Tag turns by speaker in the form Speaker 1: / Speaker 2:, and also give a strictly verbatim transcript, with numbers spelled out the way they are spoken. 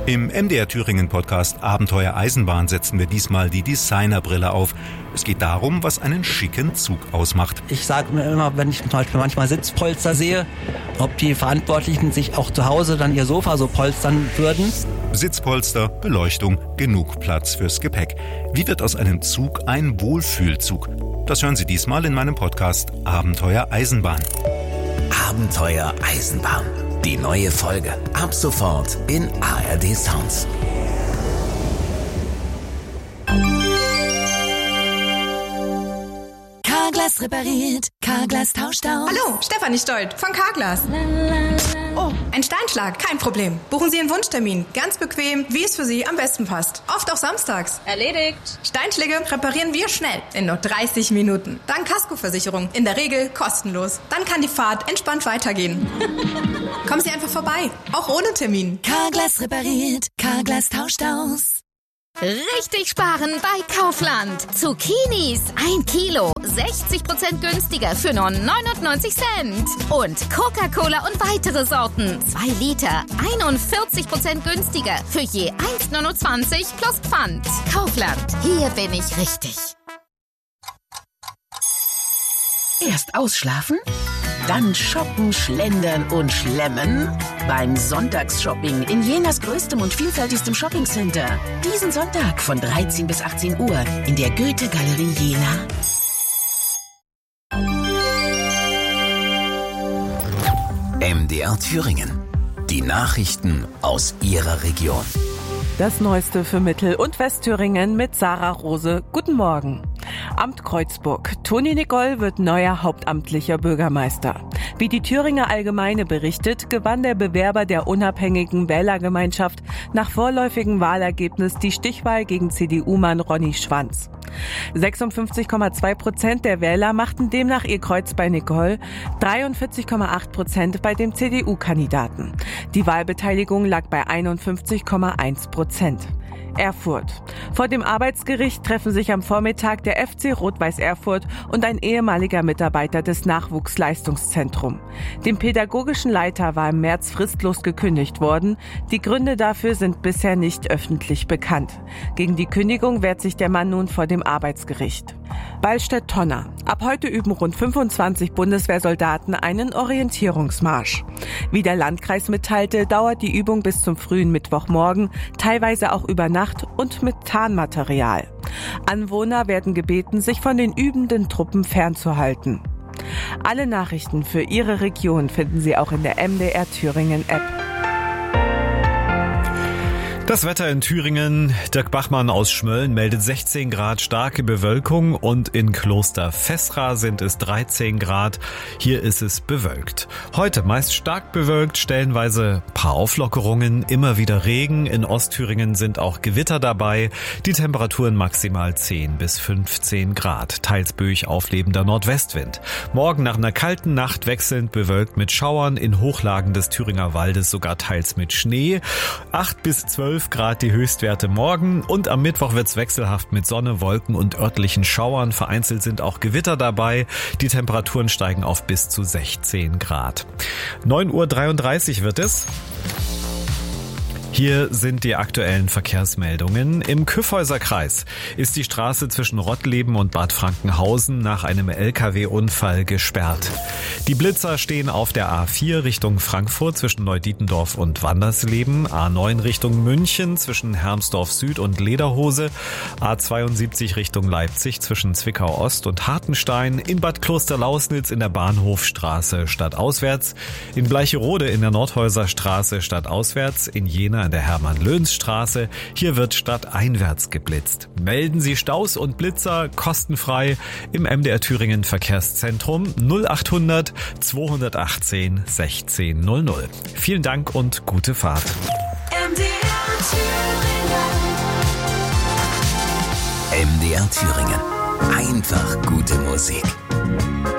Speaker 1: Im M D R Thüringen Podcast Abenteuer Eisenbahn setzen wir diesmal die Designerbrille auf. Es geht darum, was einen schicken Zug ausmacht.
Speaker 2: Ich sage mir immer, wenn ich zum Beispiel manchmal Sitzpolster sehe, ob die Verantwortlichen sich auch zu Hause dann ihr Sofa so polstern würden.
Speaker 1: Sitzpolster, Beleuchtung, genug Platz fürs Gepäck. Wie wird aus einem Zug ein Wohlfühlzug? Das hören Sie diesmal in meinem Podcast Abenteuer Eisenbahn.
Speaker 3: Abenteuer Eisenbahn. Die neue Folge ab sofort in A R D Sounds.
Speaker 4: Carglass repariert, Carglass tauscht aus.
Speaker 5: Hallo, Stefanie Stolt von Carglass. Oh, ein Steinschlag, kein Problem. Buchen Sie Ihren Wunschtermin, ganz bequem, wie es für Sie am besten passt. Oft auch samstags.
Speaker 6: Erledigt.
Speaker 5: Steinschläge reparieren wir schnell, in nur dreißig Minuten. Dank Kaskoversicherung, in der Regel kostenlos. Dann kann die Fahrt entspannt weitergehen. Kommen Sie einfach vorbei, auch ohne Termin.
Speaker 4: Carglass repariert, Carglass tauscht aus.
Speaker 6: Richtig sparen bei Kaufland. Zucchinis, ein Kilo, sechzig Prozent günstiger für nur neunundneunzig Cent. Und Coca-Cola und weitere Sorten, zwei Liter, einundvierzig Prozent günstiger für je eins Komma neunundzwanzig plus Pfand. Kaufland, hier bin ich richtig.
Speaker 7: Erst ausschlafen, dann shoppen, schlendern und schlemmen beim Sonntagsshopping in Jenas größtem und vielfältigstem Shoppingcenter. Diesen Sonntag von dreizehn bis achtzehn Uhr in der Goethe-Galerie Jena.
Speaker 3: M D R Thüringen. Die Nachrichten aus Ihrer Region.
Speaker 8: Das Neueste für Mittel- und Westthüringen mit Sarah Rose. Guten Morgen. Amt Kreuzburg. Toni Nicol wird neuer hauptamtlicher Bürgermeister. Wie die Thüringer Allgemeine berichtet, gewann der Bewerber der unabhängigen Wählergemeinschaft nach vorläufigem Wahlergebnis die Stichwahl gegen C D U-Mann Ronny Schwanz. sechsundfünfzig Komma zwei Prozent der Wähler machten demnach ihr Kreuz bei Nicol, dreiundvierzig Komma acht Prozent bei dem C D U-Kandidaten. Die Wahlbeteiligung lag bei einundfünfzig Komma eins Prozent. Erfurt. Vor dem Arbeitsgericht treffen sich am Vormittag der F C Rot-Weiß Erfurt und ein ehemaliger Mitarbeiter des Nachwuchsleistungszentrums. Dem pädagogischen Leiter war im März fristlos gekündigt worden. Die Gründe dafür sind bisher nicht öffentlich bekannt. Gegen die Kündigung wehrt sich der Mann nun vor dem Arbeitsgericht. Ballstedt-Tonner. Ab heute üben rund fünfundzwanzig Bundeswehrsoldaten einen Orientierungsmarsch. Wie der Landkreis mitteilte, dauert die Übung bis zum frühen Mittwochmorgen, teilweise auch über Nacht und mit Tarnmaterial. Anwohner werden gebeten, sich von den übenden Truppen fernzuhalten. Alle Nachrichten für Ihre Region finden Sie auch in der M D R Thüringen App.
Speaker 9: Das Wetter in Thüringen. Dirk Bachmann aus Schmölln meldet sechzehn Grad starke Bewölkung und in Kloster Fessra sind es dreizehn Grad. Hier ist es bewölkt. Heute meist stark bewölkt, stellenweise paar Auflockerungen, immer wieder Regen. In Ostthüringen sind auch Gewitter dabei. Die Temperaturen maximal zehn bis fünfzehn Grad. Teils böig auflebender Nordwestwind. Morgen nach einer kalten Nacht wechselnd bewölkt mit Schauern, in Hochlagen des Thüringer Waldes sogar teils mit Schnee. acht bis zwölf Grad die Höchstwerte morgen und am Mittwoch wird's wechselhaft mit Sonne, Wolken und örtlichen Schauern. Vereinzelt sind auch Gewitter dabei. Die Temperaturen steigen auf bis zu sechzehn Grad. neun Uhr dreiunddreißig wird es. Hier sind die aktuellen Verkehrsmeldungen. Im Kyffhäuser Kreis ist die Straße zwischen Rottleben und Bad Frankenhausen nach einem L K W-Unfall gesperrt. Die Blitzer stehen auf der A vier Richtung Frankfurt zwischen Neudietendorf und Wandersleben, A neun Richtung München zwischen Hermsdorf Süd und Lederhose, A zweiundsiebzig Richtung Leipzig zwischen Zwickau Ost und Hartenstein, in Bad Klosterlausnitz in der Bahnhofstraße stadtauswärts, in Bleicherode in der Nordhäuser Straße stadtauswärts, in Jena in der Hermann-Löns-Straße. Hier wird stadteinwärts geblitzt. Melden Sie Staus und Blitzer kostenfrei im M D R Thüringen Verkehrszentrum null achthundert zweihundertachtzehn sechzehn null null. Vielen Dank und gute Fahrt.
Speaker 3: M D R Thüringen. M D R Thüringen. Einfach gute Musik.